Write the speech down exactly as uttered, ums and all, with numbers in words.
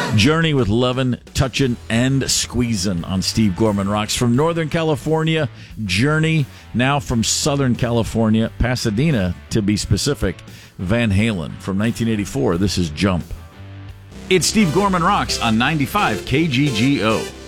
Journey with Lovin', Touchin', and Squeezin' on Steve Gorman Rocks. From Northern California, Journey. Now from Southern California, Pasadena, to be specific, Van Halen. From nineteen eighty-four, this is Jump. It's Steve Gorman Rocks on ninety-five K G G O.